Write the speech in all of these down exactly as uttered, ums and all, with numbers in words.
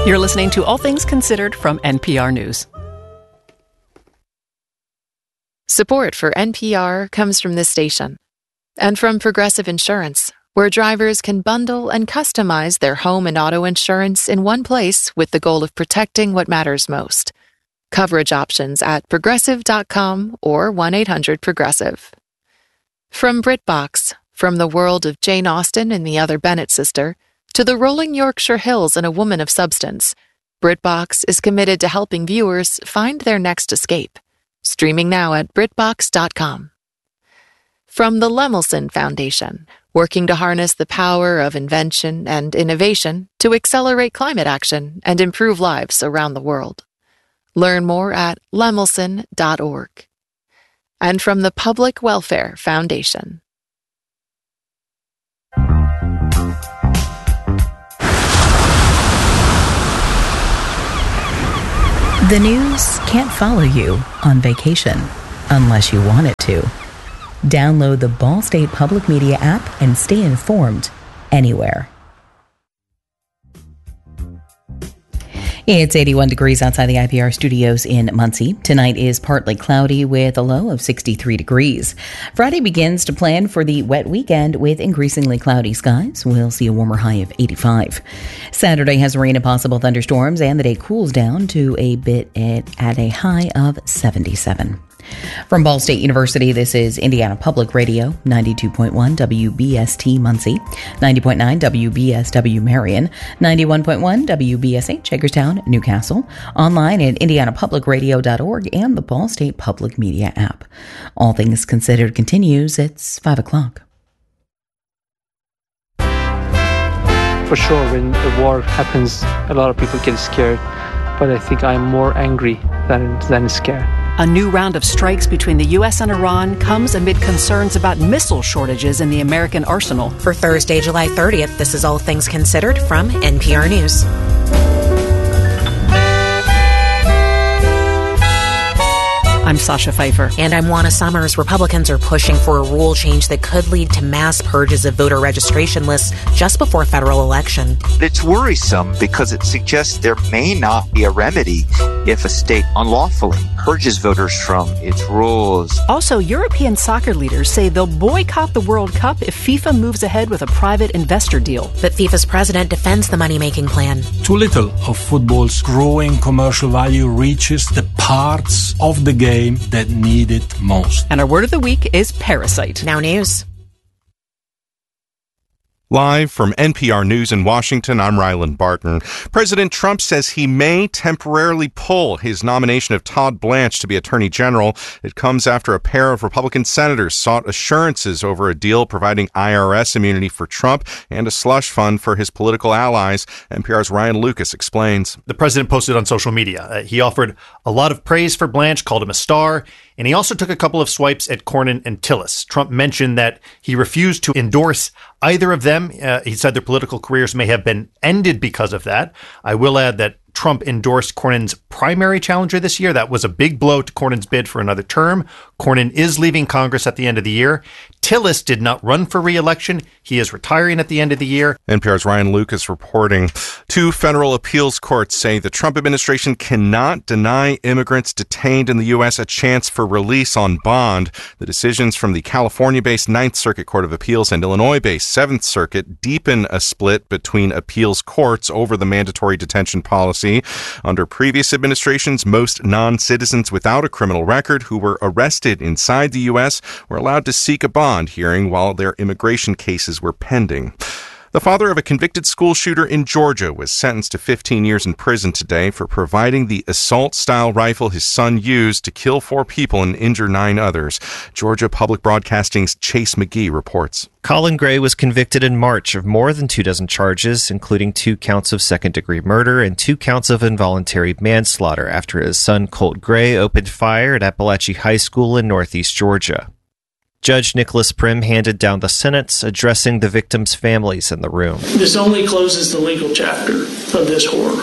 You're listening to All Things Considered from N P R News. Support for N P R comes from this station and from Progressive Insurance, where drivers can bundle and customize their home and auto insurance in one place with the goal of protecting what matters most. Coverage options at progressive dot com or one eight hundred progressive. From BritBox, from the world of Jane Austen and the Other Bennett Sister, to the rolling Yorkshire Hills and A Woman of Substance, BritBox is committed to helping viewers find their next escape. Streaming now at britbox dot com. From the Lemelson Foundation, working to harness the power of invention and innovation to accelerate climate action and improve lives around the world. Learn more at lemelson dot org. And from the Public Welfare Foundation. The news can't follow you on vacation unless you want it to. Download the Ball State Public Media app and stay informed anywhere. It's eighty-one degrees outside the I P R studios in Muncie. Tonight is partly cloudy with a low of sixty-three degrees. Friday begins to plan for the wet weekend with increasingly cloudy skies. We'll see a warmer high of eighty-five. Saturday has rain and possible thunderstorms, and the day cools down to a bit at, at a high of seventy-seven. From Ball State University, this is Indiana Public Radio, ninety-two point one W B S T Muncie, ninety point nine W B S W Marion, ninety-one point one W B S H Hagerstown, Newcastle, online at indiana public radio dot org and the Ball State Public Media app. All Things Considered continues. It's five o'clock. For sure, when a war happens, a lot of people get scared, but I think I'm more angry than, than scared. A new round of strikes between the U S and Iran comes amid concerns about missile shortages in the American arsenal. For Thursday, July thirtieth, this is All Things Considered from N P R News. I'm Sasha Pfeiffer. And I'm Juana Summers. Republicans are pushing for a rule change that could lead to mass purges of voter registration lists just before a federal election. It's worrisome because it suggests there may not be a remedy if a state unlawfully purges voters from its rules. Also, European soccer leaders say they'll boycott the World Cup if FIFA moves ahead with a private investor deal. But FIFA's president defends the money-making plan. Too little of football's growing commercial value reaches the parts of the game that need it most. And our word of the week is parasite. Now news. Live from N P R News in Washington, I'm Ryland Barton. President Trump says he may temporarily pull his nomination of Todd Blanche to be Attorney General. It comes after a pair of Republican senators sought assurances over a deal providing I R S immunity for Trump and a slush fund for his political allies. N P R's Ryan Lucas explains. The president posted on social media. Uh, he offered a lot of praise for Blanche, called him a star, and he also took a couple of swipes at Cornyn and Tillis. Trump mentioned that he refused to endorse either of them. Uh, he said their political careers may have been ended because of that. I will add that Trump endorsed Cornyn's primary challenger this year. That was a big blow to Cornyn's bid for another term. Cornyn is leaving Congress at the end of the year. Tillis did not run for re-election. He is retiring at the end of the year. N P R's Ryan Lucas reporting. Two federal appeals courts say the Trump administration cannot deny immigrants detained in the U S a chance for release on bond. The decisions from the California-based Ninth Circuit Court of Appeals and Illinois-based Seventh Circuit deepen a split between appeals courts over the mandatory detention policy. Under previous administrations, most non-citizens without a criminal record who were arrested inside the U S were allowed to seek a bond hearing while their immigration cases were pending. The father of a convicted school shooter in Georgia was sentenced to fifteen years in prison today for providing the assault-style rifle his son used to kill four people and injure nine others. Georgia Public Broadcasting's Chase McGee reports. Colin Gray was convicted in March of more than two dozen charges, including two counts of second-degree murder and two counts of involuntary manslaughter after his son Colt Gray opened fire at Appalachia High School in northeast Georgia. Judge Nicholas Prim handed down the sentence, addressing the victims' families in the room. This only closes the legal chapter of this horror.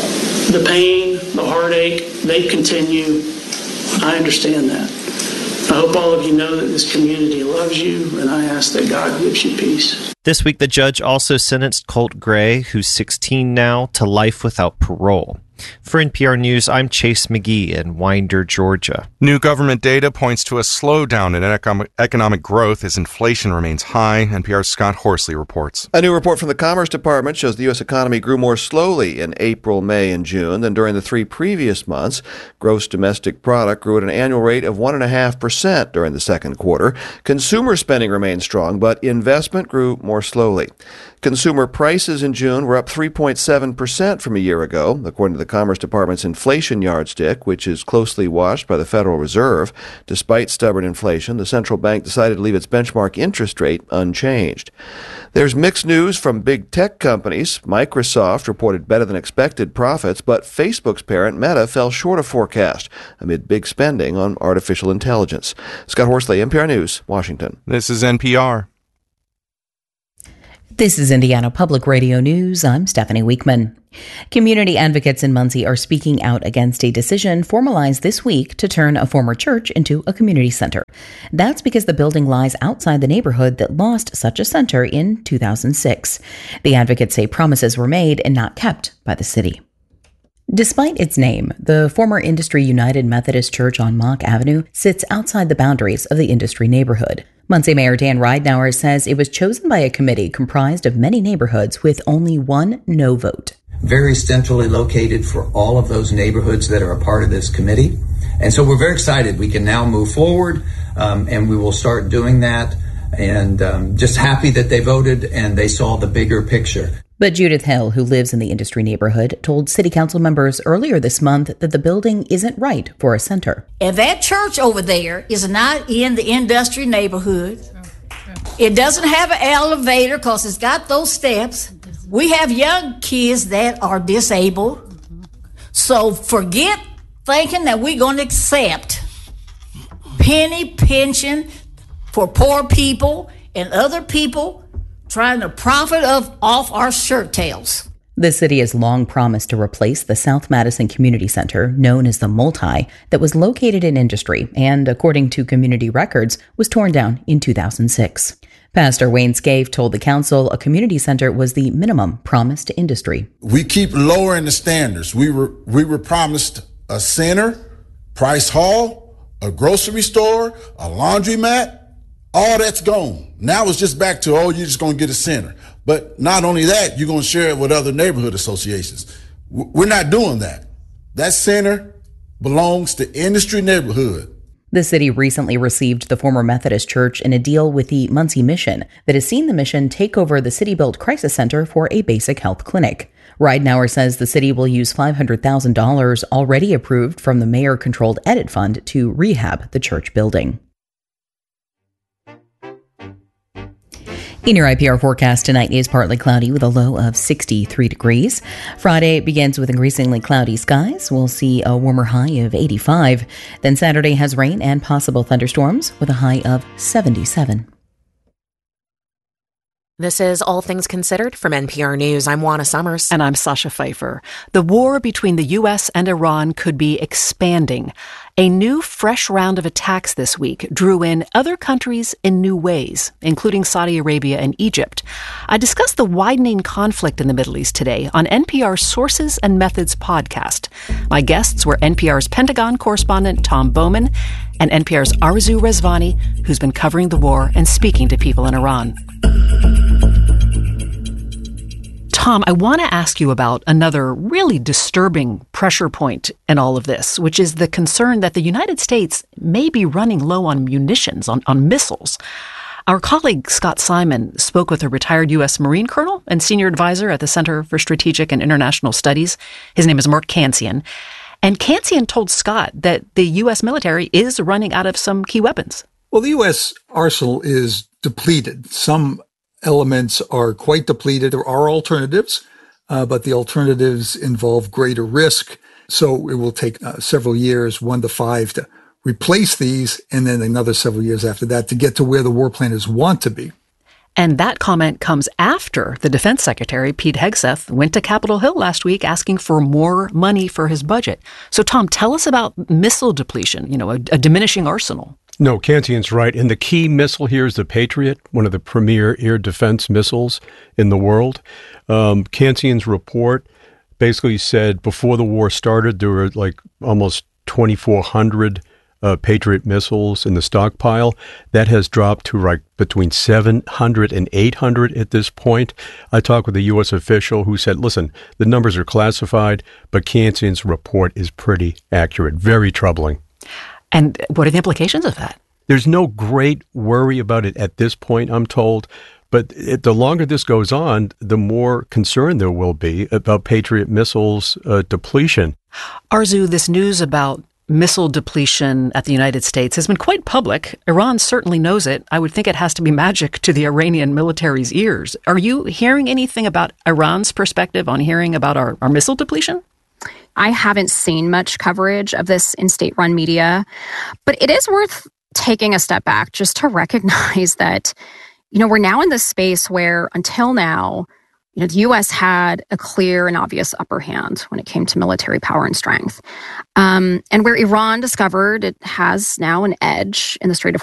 The pain, the heartache, they continue. I understand that. I hope all of you know that this community loves you, and I ask that God gives you peace. This week, the judge also sentenced Colt Gray, who's sixteen now, to life without parole. For N P R News, I'm Chase McGee in Winder, Georgia. New government data points to a slowdown in economic, economic growth as inflation remains high. N P R's Scott Horsley reports. A new report from the Commerce Department shows the U S economy grew more slowly in April, May, and June than during the three previous months. Gross domestic product grew at an annual rate of one point five percent during the second quarter. Consumer spending remained strong, but investment grew more slowly. Consumer prices in June were up three point seven percent from a year ago, according to the Commerce Department's inflation yardstick, which is closely watched by the Federal Reserve. Despite stubborn inflation, the central bank decided to leave its benchmark interest rate unchanged. There's mixed news from big tech companies. Microsoft reported better than expected profits, but Facebook's parent Meta fell short of forecast amid big spending on artificial intelligence. Scott Horsley, N P R News, Washington. This is N P R. This is Indiana Public Radio News. I'm Stephanie Weekman. Community advocates in Muncie are speaking out against a decision formalized this week to turn a former church into a community center. That's because the building lies outside the neighborhood that lost such a center in two thousand six. The advocates say promises were made and not kept by the city. Despite its name, the former Industry United Methodist Church on Mock Avenue sits outside the boundaries of the Industry neighborhood. Muncie Mayor Dan Ridenour says it was chosen by a committee comprised of many neighborhoods with only one no vote. Very centrally located for all of those neighborhoods that are a part of this committee. And so we're very excited. We can now move forward, um, and we will start doing that. And um, just happy that they voted and they saw the bigger picture. But Judith Hill, who lives in the Industry neighborhood, told city council members earlier this month that the building isn't right for a center. If that church over there is not in the Industry neighborhood, it doesn't have an elevator because it's got those steps. We have young kids that are disabled. So forget thinking that we're going to accept penny pension for poor people and other people trying to profit of, off our shirt tails. The city has long promised to replace the South Madison Community Center, known as the Multi, that was located in Industry and, according to community records, was torn down in two thousand six. Pastor Wayne Scaife told the council a community center was the minimum promised to Industry. We keep lowering the standards. We were we were promised a center, Price Hall, a grocery store, a laundromat. All that's gone. Now it's just back to, oh, you're just going to get a center. But not only that, you're going to share it with other neighborhood associations. We're not doing that. That center belongs to Industry neighborhood. The city recently received the former Methodist Church in a deal with the Muncie Mission that has seen the mission take over the city-built crisis center for a basic health clinic. Ridenour says the city will use five hundred thousand dollars already approved from the mayor-controlled edit fund to rehab the church building. In your I P R forecast tonight is partly cloudy with a low of sixty-three degrees. Friday begins with increasingly cloudy skies. We'll see a warmer high of eighty-five. Then Saturday has rain and possible thunderstorms with a high of seventy-seven. This is All Things Considered from N P R News. I'm Juana Summers. And I'm Sasha Pfeiffer. The war between the U S and Iran could be expanding. A new, fresh round of attacks this week drew in other countries in new ways, including Saudi Arabia and Egypt. I discussed the widening conflict in the Middle East today on N P R's Sources and Methods podcast. My guests were N P R's Pentagon correspondent Tom Bowman and N P R's Arzu Rezvani, who's been covering the war and speaking to people in Iran. Tom, I want to ask you about another really disturbing pressure point in all of this, which is the concern that the United States may be running low on munitions, on, on missiles. Our colleague Scott Simon spoke with a retired U S Marine colonel and senior advisor at the Center for Strategic and International Studies. His name is Mark Cancian. And Cancian told Scott that the U S military is running out of some key weapons. Well, the U S arsenal is depleted. Some elements are quite depleted. There are alternatives, uh, but the alternatives involve greater risk. So it will take uh, several years, one to five, to replace these, and then another several years after that to get to where the war planners want to be. And that comment comes after the Defense Secretary, Pete Hegseth, went to Capitol Hill last week asking for more money for his budget. So, Tom, tell us about missile depletion, you know, a, a diminishing arsenal. No, Kantian's right. And the key missile here is the Patriot, one of the premier air defense missiles in the world. Um, Kantian's report basically said before the war started, there were like almost twenty-four hundred uh, Patriot missiles in the stockpile. That has dropped to like between seven hundred and eight hundred at this point. I talked with a U S official who said, listen, the numbers are classified, but Kantian's report is pretty accurate. Very troubling. And what are the implications of that? There's no great worry about it at this point, I'm told. But it, the longer this goes on, the more concern there will be about Patriot missiles uh, depletion. Arzu, this news about missile depletion at the United States has been quite public. Iran certainly knows it. I would think it has to be magic to the Iranian military's ears. Are you hearing anything about Iran's perspective on hearing about our, our missile depletion? I haven't seen much coverage of this in state-run media, but it is worth taking a step back just to recognize that, you know, we're now in this space where until now, you know, the U S had a clear and obvious upper hand when it came to military power and strength. Um, and where Iran discovered it has now an edge in the Strait of